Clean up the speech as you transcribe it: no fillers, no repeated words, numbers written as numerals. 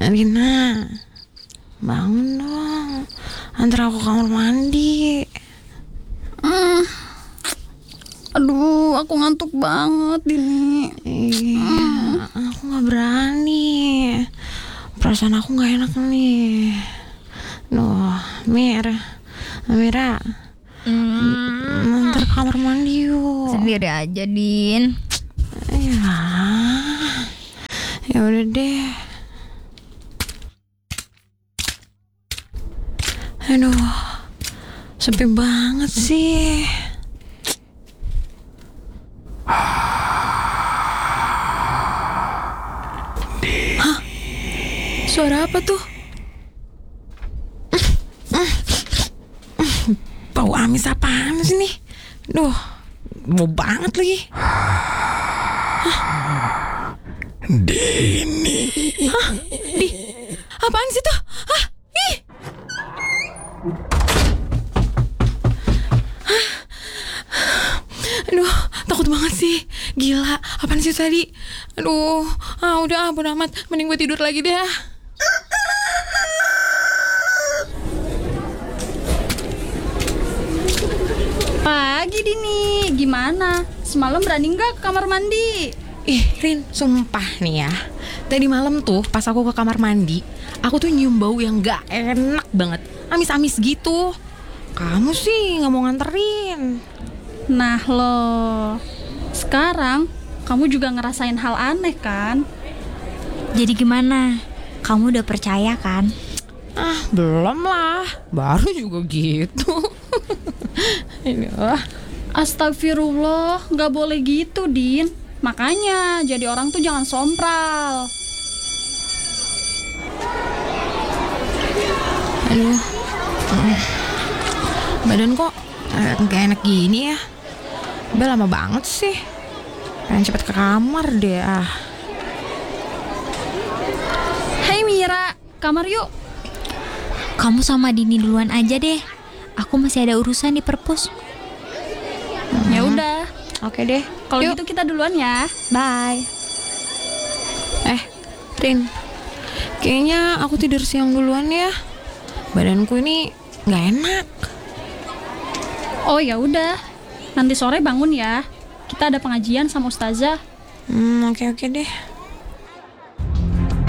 Rina, bangun dong. Antar aku ke kamar mandi. Aduh, aku ngantuk banget ini. Aku gak berani. Perasaan aku gak enak nih. Mira, antar ke kamar mandi yuk. Sendiri aja, Din. Ya udah deh. Aduh, sepi banget sih. Hah? Suara apa tuh? Bau amis apaan sih nih? Duh, bau banget lagi. Dini. Hah? Apaan sih tuh? Hah? Ih! Aduh, takut banget sih. Gila, apaan sih tadi? Aduh, udah bodo amat. Mending gue tidur lagi deh. Pagi, Dini. Gimana? Semalam berani nggak ke kamar mandi? Rin, sumpah nih ya. Tadi malam tuh pas aku ke kamar mandi, aku tuh nyium bau yang gak enak banget. Amis-amis gitu. Kamu sih gak mau nganterin. Nah lo, sekarang kamu juga ngerasain hal aneh kan? Jadi gimana? Kamu udah percaya kan? Belum lah. Baru juga gitu. Astagfirullah, gak boleh gitu, Din. Makanya jadi orang tuh jangan sompral. Aduh, badan kok gak enak gini ya. Udah lama banget sih. Pengen cepet ke kamar deh. Hei Mira, kamar yuk. Kamu sama Dini duluan aja deh. Aku masih ada urusan di perpus. Ya udah. Oke deh. Kalau Yuk. gitu kita duluan ya. Bye. Rin, kayaknya aku tidur siang duluan ya. Badanku ini gak enak. Oh ya udah. Nanti sore bangun ya. Kita ada pengajian sama ustazah. Oke deh.